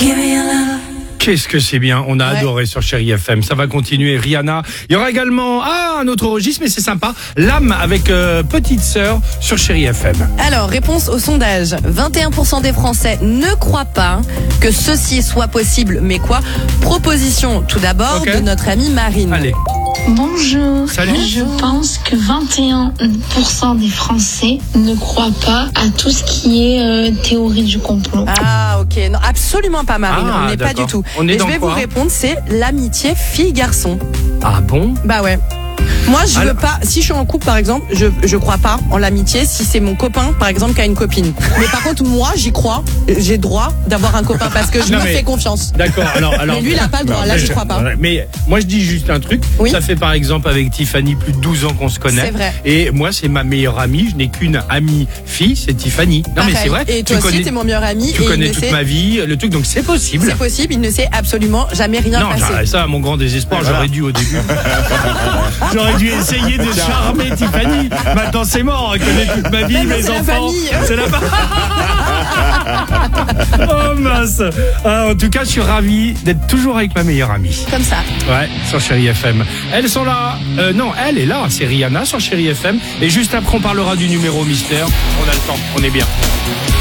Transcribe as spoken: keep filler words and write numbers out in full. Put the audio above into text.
Give me your love. Qu'est-ce que c'est bien, on a Ouais. adoré sur Chéri F M, ça va continuer, Rihanna. Il y aura également, ah, un autre registre, mais c'est sympa, L'âme avec euh, Petite Sœur sur Chéri F M. Alors, réponse au sondage. vingt et un pour cent des Français ne croient pas que ceci soit possible. Mais quoi? Proposition tout d'abord Ok. de notre amie Marine. Allez, Bonjour. Salut. Je pense que vingt et un pour cent des Français ne croient pas à tout ce qui est euh, théorie du complot. Ah, ok. Non, absolument pas Marine. Ah, on n'est pas d'accord. du tout. On est Et dans je vais quoi vous répondre, c'est l'amitié fille-garçon. ah bon? Bah ouais. Moi, je Alors- veux pas. Si je suis en couple, par exemple, je je crois pas en l'amitié. Si c'est mon copain, par exemple, qui a une copine. Mais par contre, moi, j'y crois. J'ai droit d'avoir un copain parce que je Non, me mais- fais confiance. D'accord, alors, alors. Mais lui, il a pas le droit. Non, Là, mais j'y je- crois pas. Mais moi, je dis juste un truc. Oui. Ça fait par exemple avec Tiffany plus de douze ans qu'on se connaît. C'est vrai. Et moi, c'est ma meilleure amie. Je n'ai qu'une amie fille, c'est Tiffany. Non, mais Pareil. c'est vrai. Et toi tu aussi, connais, t'es mon meilleur ami. tu et connais il ne toute sait- ma vie, le truc, donc c'est possible. C'est possible. Il ne sait absolument jamais rien Non, passer. j'arrête ça, à mon grand désespoir, j'aurais dû au début. J'aurais dû essayer de charmer Tiffany. Maintenant, c'est mort. Elle connaît toute ma vie, Maintenant, mes c'est la enfants. famille. C'est la famille. Oh mince. Ah, en tout cas, je suis ravi d'être toujours avec ma meilleure amie. Comme ça. Ouais, sur Chéri F M. Elles sont là. Euh, non, elle est là. C'est Rihanna sur Chéri F M. Et juste après, on parlera du numéro mystère. On a le temps. On est bien.